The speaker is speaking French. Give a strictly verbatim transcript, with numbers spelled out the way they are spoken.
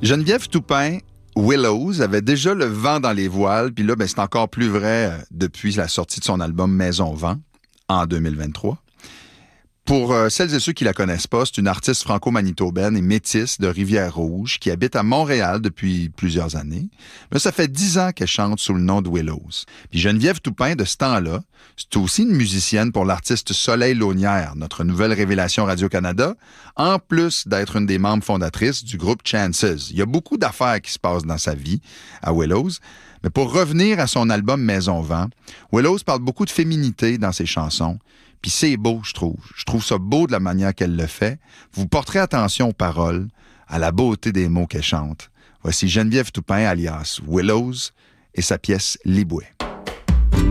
Geneviève Toupin, Willows, avait déjà le vent dans les voiles, puis là, ben, c'est encore plus vrai euh, depuis la sortie de son album Maison Vent en deux mille vingt-trois. Pour euh, celles et ceux qui la connaissent pas, c'est une artiste franco-manitobaine et métisse de Rivière-Rouge qui habite à Montréal depuis plusieurs années. Mais ça fait dix ans qu'elle chante sous le nom de Willows. Puis Geneviève Toupin, de ce temps-là, c'est aussi une musicienne pour l'artiste Soleil Launière, notre nouvelle révélation Radio-Canada, en plus d'être une des membres fondatrices du groupe Chances. Il y a beaucoup d'affaires qui se passent dans sa vie à Willows. Mais pour revenir à son album Maison Vent, Willows parle beaucoup de féminité dans ses chansons. Puis c'est beau, je trouve. Je trouve ça beau de la manière qu'elle le fait. Vous porterez attention aux paroles, à la beauté des mots qu'elle chante. Voici Geneviève Toupin, alias Willows, et sa pièce Liboué.